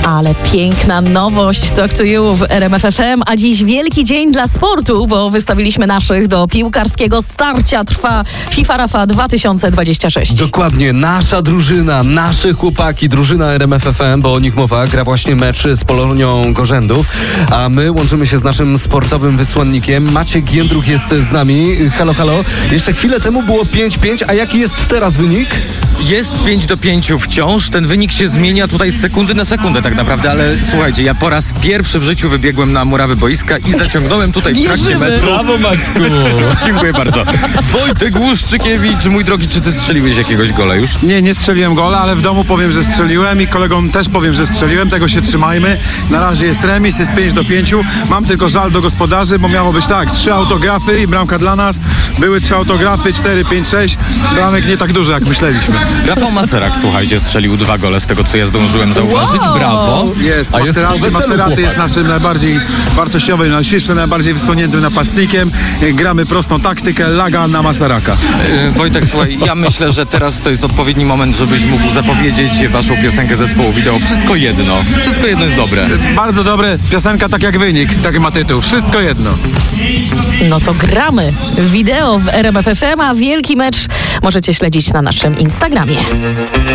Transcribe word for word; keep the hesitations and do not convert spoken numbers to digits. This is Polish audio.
Ale piękna nowość Talk to You w R M F F M, a dziś wielki dzień dla sportu, bo wystawiliśmy naszych do piłkarskiego starcia. Trwa FIFA Rafa dwa tysiące dwadzieścia sześć. Dokładnie, nasza drużyna, nasze chłopaki, drużyna R M F F M, bo o nich mowa, gra właśnie mecz z Polonią Gorzędów, a my łączymy się z naszym sportowym wysłannikiem. Maciek Jędruch jest z nami. Halo, halo. Jeszcze chwilę temu było pięć pięć, a jaki jest teraz wynik? Jest pięć do pięciu wciąż. Ten wynik się zmienia tutaj z sekundy na sekundę tak naprawdę, ale słuchajcie, ja po raz pierwszy w życiu wybiegłem na murawy boiska i zaciągnąłem tutaj w trakcie meczu. Brawo, Maćku! Dziękuję bardzo. Wojtek Łuszczykiewicz, mój drogi, czy ty strzeliłeś jakiegoś gola już? Nie, nie strzeliłem gola, ale w domu powiem, że strzeliłem i kolegom też powiem, że strzeliłem. Tego się trzymajmy. Na razie jest remis, jest pięć do pięciu. Mam tylko żal do gospodarzy, bo miało być tak, trzy autografy i bramka dla nas. Były trzy autografy, cztery, pięć, sześć. Bramek nie tak dużo, jak myśleliśmy. Rafał Maserak, słuchajcie, strzelił dwa gole, z tego co ja zdążyłem zauważyć. Wow. Brawo. Jest, A jest po Maseraty, weselu Maseraty chłopak. jest naszym najbardziej wartościowym, najsilniejszym, najbardziej wysuniętym napastnikiem. Gramy prostą taktykę, laga na Maseraka. Yy, Wojtek, słuchaj, ja myślę, że teraz to jest odpowiedni moment, żebyś mógł zapowiedzieć waszą piosenkę zespołu wideo. Wszystko jedno. Wszystko jedno jest dobre. Bardzo dobre, piosenka tak jak wynik, taki ma tytuł. Wszystko jedno. No to gramy. Wideo w R M F F M, a wielki mecz możecie śledzić na naszym Instagramie.